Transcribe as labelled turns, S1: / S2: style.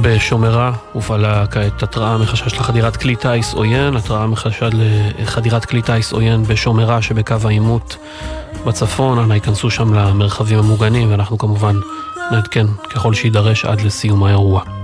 S1: בשומרה הופעלה כעת התראה מחשש לחדירת כלי טייס עוין, התראה מחשד לחדירת כלי טייס עוין בשומרה שבקו העימות בצפון. אנא ייכנסו שם למרחבים המוגנים, ואנחנו כמובן נעדכן ככל שידרש עד לסיום האירוע.